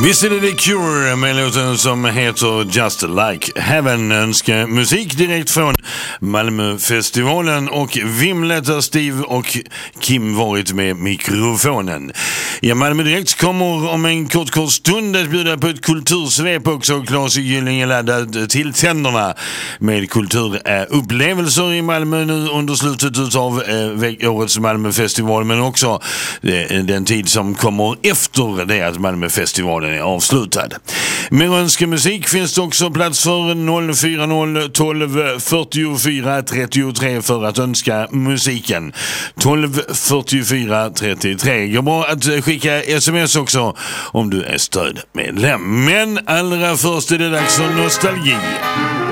Visst är det The Cure med låten som heter Just Like Heaven. Önskar musik direkt från Malmöfestivalen och vimlet där Steve och Kim varit med mikrofonen. Ja, Malmö Direkt kommer om en kort stund att bjuda på ett kultursvep också. Claes Gylling laddad till tänderna med kulturupplevelser i Malmö nu under slutet av årets Malmöfestival, men också den tid som kommer efter det att Malmöfestivalen är avslutad. Med önskemusik finns det också plats för 040 12 44 33 för att önska musiken. 12 44 33. Går bra att skicka sms också om du är stödmedlem. Men allra först är det dags för nostalgi.